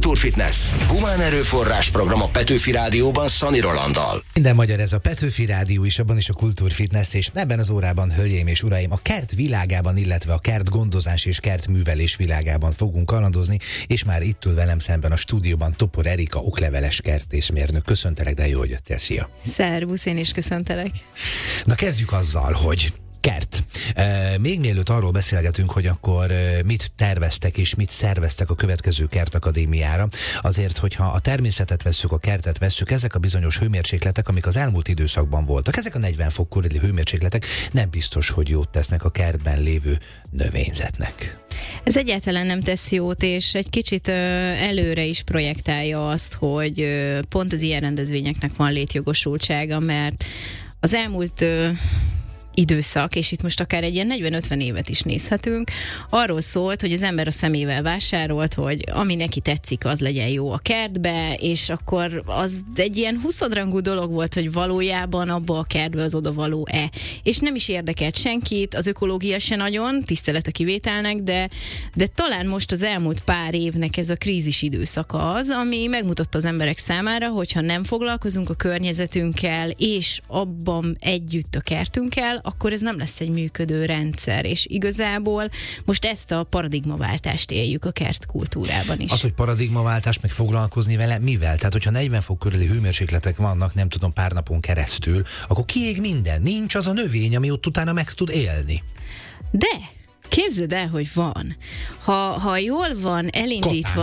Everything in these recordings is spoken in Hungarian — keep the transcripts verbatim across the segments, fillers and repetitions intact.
Kultúrfitness. Humán erőforrás program a Petőfi Rádióban Szani Rolanddal. Minden magyar, ez a Petőfi Rádió is, abban is a Kultúrfitness, és ebben az órában, hölgyeim és uraim, a kert világában, illetve a kert gondozás és kertművelés világában fogunk kalandozni, és már itt ül velem szemben a stúdióban Topor Erika, okleveles kertészmérnök. Köszöntelek, de jó, hogy jöttél, szia! Szervusz, én is köszöntelek. Na kezdjük azzal, hogy kert. E, még mielőtt arról beszélgetünk, hogy akkor e, mit terveztek és mit szerveztek a következő kertakadémiára, azért, hogyha a természetet vesszük, a kertet vesszük, ezek a bizonyos hőmérsékletek, amik az elmúlt időszakban voltak, ezek a negyven fok körüli hőmérsékletek nem biztos, hogy jót tesznek a kertben lévő növényzetnek. Ez egyáltalán nem tesz jót, és egy kicsit ö, előre is projektálja azt, hogy ö, pont az ilyen rendezvényeknek van létjogosultsága, mert az elmúlt ö, időszak, és itt most akár egy ilyen negyven-ötven évet is nézhetünk, arról szólt, hogy az ember a szemével vásárolt, hogy ami neki tetszik, az legyen jó a kertbe, és akkor az egy ilyen huszodrangú dolog volt, hogy valójában abba a kertbe az odavaló-e. És nem is érdekelt senkit, az ökológia se nagyon, tisztelet a kivételnek, de, de talán most az elmúlt pár évnek ez a krízis időszaka az, ami megmutatta az emberek számára, hogyha nem foglalkozunk a környezetünkkel, és abban együtt a kertünkkel, akkor ez nem lesz egy működő rendszer, és igazából most ezt a paradigmaváltást éljük a kertkultúrában is. Az, hogy paradigmaváltás, meg foglalkozni vele, mivel? Tehát, hogyha negyven fok körüli hőmérsékletek vannak, nem tudom, pár napon keresztül, akkor kiég minden, nincs az a növény, ami ott utána meg tud élni. De képzeld el, hogy van. Ha, ha jól van elindítva...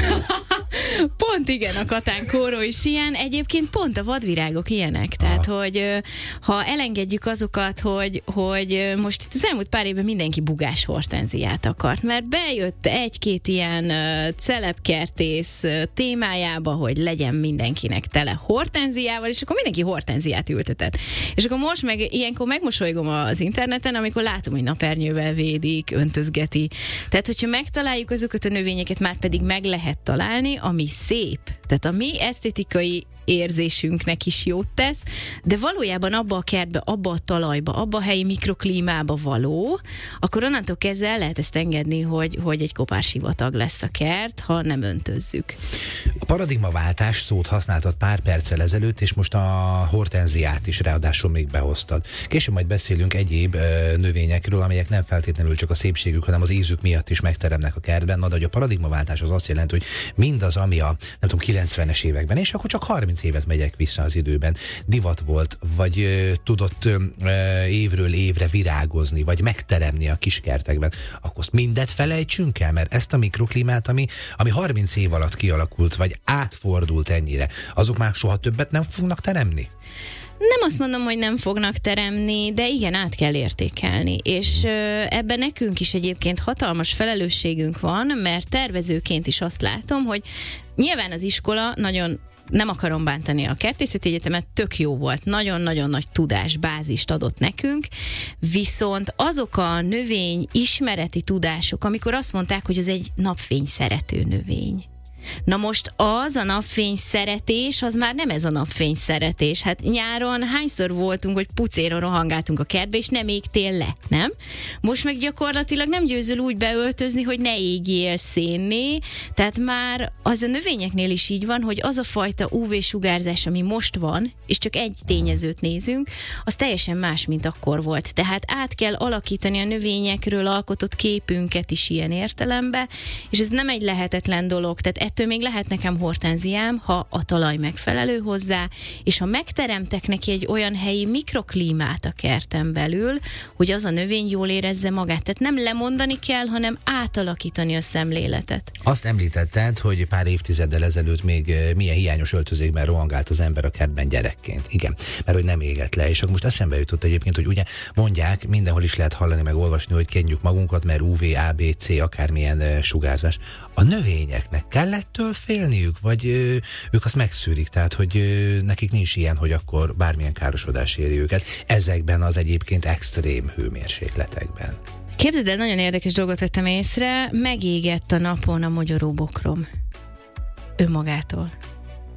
Pont igen, a katánkóró is ilyen, egyébként pont a vadvirágok ilyenek, tehát ah. hogy ha elengedjük azokat, hogy, hogy most itt az elmúlt pár évben mindenki bugás hortenziát akart, mert bejött egy-két ilyen uh, celebkertész uh, témájába, hogy legyen mindenkinek tele hortenziával, és akkor mindenki hortenziát ültetett. És akkor most meg ilyenkor megmosolygom az interneten, amikor látom, hogy napernyővel védik, öntözgeti. Tehát, hogyha megtaláljuk azokat a növényeket, már pedig meg lehet találni, ami szép, tehát a mi esztétikai érzésünknek is jót tesz, de valójában abba a kertbe, abba a talajba, abba a helyi mikroklímába való, akkor onnantól kezdve el lehet ezt engedni, hogy, hogy egy kopársivatag lesz a kert, ha nem öntözzük. A paradigmaváltás szót használtad pár perccel ezelőtt, és most a hortenziát is ráadásul még behoztad. Később majd beszélünk egyéb ö, növényekről, amelyek nem feltétlenül csak a szépségük, hanem az ízük miatt is megteremnek a kertben. Na, de a paradigmaváltás az azt jelenti, hogy mindaz, ami a nem tudom, kilencvenes években, és akkor csak harminc évet megyek vissza az időben, divat volt, vagy ö, tudott ö, évről évre virágozni, vagy megteremni a kiskertekben, akkor azt mindet felejtsünk el, mert ezt a mikroklímát, ami, ami harminc év alatt kialakult, vagy átfordult ennyire, azok már soha többet nem fognak teremni? Nem azt mondom, hogy nem fognak teremni, de igen, át kell értékelni. És ö, ebben nekünk is egyébként hatalmas felelősségünk van, mert tervezőként is azt látom, hogy nyilván az iskola nagyon, nem akarom bántani a kertészeti egyetemet, tök jó volt, nagyon-nagyon nagy tudás, bázist adott nekünk, viszont azok a növény ismereti tudások, amikor azt mondták, hogy az egy napfény szerető növény. Na most az a napfény szeretés, az már nem ez a napfény szeretés. Hát nyáron hányszor voltunk, hogy pucéron rohangáltunk a kertbe, és nem égtél le, nem? Most meg gyakorlatilag nem győzöl úgy beöltözni, hogy ne égjél szénné, tehát már az a növényeknél is így van, hogy az a fajta ú vé-sugárzás, ami most van, és csak egy tényezőt nézünk, az teljesen más, mint akkor volt. Tehát át kell alakítani a növényekről alkotott képünket is ilyen értelembe, és ez nem egy lehetetlen dolog, tehát ettől még lehet nekem hortenziám, ha a talaj megfelelő hozzá, és ha megteremtek neki egy olyan helyi mikroklímát a kerten belül, hogy az a növény jól érezze magát. Tehát nem lemondani kell, hanem átalakítani a szemléletet. Azt említetted, hogy pár évtizeddel ezelőtt még milyen hiányos öltözékben rohangált az ember a kertben gyerekként. Igen, mert hogy nem égett le. És akkor most eszembe jutott egyébként, hogy ugye mondják, mindenhol is lehet hallani meg olvasni, hogy kenjük magunkat, mert ú vé, á bé cé, akármilyen uh, sugárzás. A növényeknek kellett ettől félniük, vagy ö, ők azt megszűrik, tehát hogy ö, nekik nincs ilyen, hogy akkor bármilyen károsodás éri őket ezekben az egyébként extrém hőmérsékletekben. Képzeld el, nagyon érdekes dolgot vettem észre, megégett a napon a mogyoróbokrom. Önmagától.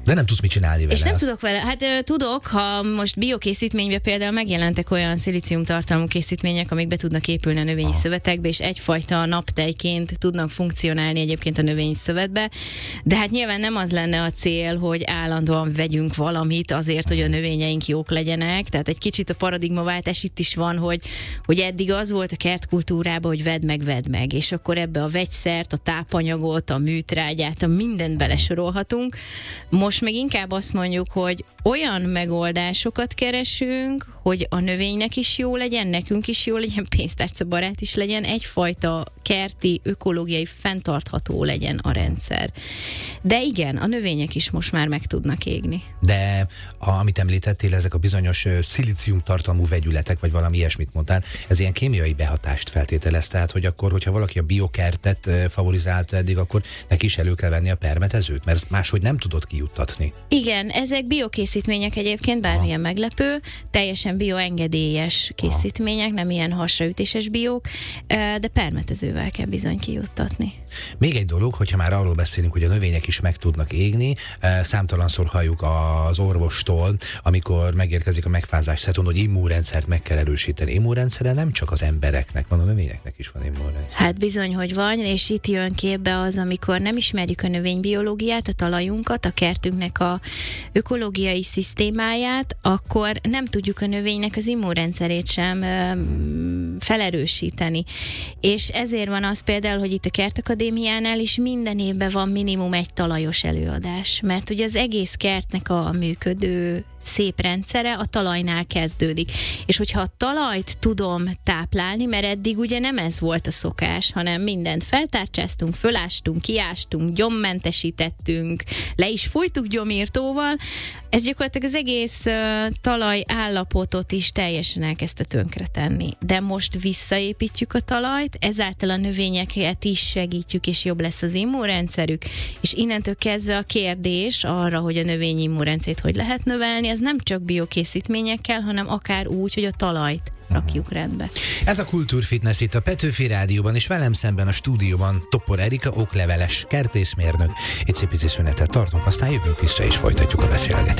De nem tudsz mit csinálni vele. És nem tudok vele, hát ö, tudok, ha most biokészítményben például megjelentek olyan szilícium tartalmú készítmények, amik be tudnak épülni a növényi Aha. szövetekbe, és egyfajta naptejként tudnak funkcionálni egyébként a növényi szövetbe, de hát nyilván nem az lenne a cél, hogy állandóan vegyünk valamit azért, hogy a növényeink jók legyenek, tehát egy kicsit a paradigmaváltás itt is van, hogy, hogy eddig az volt a kertkultúrában, hogy vedd meg, vedd meg, és akkor ebbe a vegyszert, a tápanyagot, a műtrágyát, a mindent belesorolhatunk. Most meg inkább azt mondjuk, hogy olyan megoldásokat keresünk, hogy a növénynek is jó legyen, nekünk is jó legyen, pénztárcabarát is legyen, egyfajta kerti, ökológiai, fenntartható legyen a rendszer. De igen, a növények is most már meg tudnak égni. De a, amit említettél, ezek a bizonyos uh, szilícium tartalmú vegyületek, vagy valami ilyesmit mondtál, ez ilyen kémiai behatást feltételez, tehát hogy akkor, hogyha valaki a biokertet uh, favorizálta eddig, akkor neki is elő kell venni a permetezőt, mert máshogy nem tudod kijuttatni. Igen, ezek biokészítmények egyébként, bármilyen Aha. meglepő, teljesen bioengedélyes készítmények, Aha. nem ilyen hasraütéses biók, de permetezővel kell bizony kijuttatni. Még egy dolog, hogyha már arról beszélünk, hogy a növények is meg tudnak égni, számtalanszor halljuk az orvostól, amikor megérkezik a megfázás szezon, hogy immunrendszert meg kell erősíteni. Immunrendszere nem csak az embereknek van, a növényeknek is van immunrendszer. Hát bizony, hogy van, és itt jön képbe az, amikor nem ismerjük a növénybiológiát, a talajunkat, a kertünknek a ökológiai szisztémáját, akkor nem tudjuk a növénynek az immunrendszerét sem ö, felerősíteni. És ezért van az például, hogy itt a Kertakadémiánál is minden évben van minimum egy talajos előadás, mert ugye az egész kertnek a működő szép rendszere a talajnál kezdődik. És hogyha a talajt tudom táplálni, mert eddig ugye nem ez volt a szokás, hanem mindent feltárcsáztunk, fölástunk, kiástunk, gyommentesítettünk, le is fújtuk gyomírtóval, ez gyakorlatilag az egész uh, talaj állapotot is teljesen elkezdte tönkretenni. De most visszaépítjük a talajt, ezáltal a növényeket is segítjük, és jobb lesz az immunrendszerük, és innentől kezdve a kérdés arra, hogy a növény immunrendszerét hogy lehet növelni, ez nem csak biokészítményekkel, hanem akár úgy, hogy a talajt rakjuk rendbe. Ez a Kultúrfitness itt a Petőfi Rádióban, és velem szemben a stúdióban Topor Erika, okleveles kertészmérnök. Egy szép pici szünetet tartunk, aztán jövünk vissza, és folytatjuk a beszélgetést.